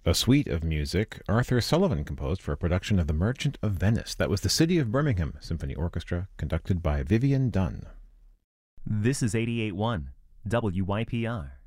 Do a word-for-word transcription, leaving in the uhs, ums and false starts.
A suite of music Arthur Sullivan composed for a production of The Merchant of Venice. That was the City of Birmingham Symphony Orchestra, conducted by Vivian Dunn. This is eighty-eight point one W Y P R.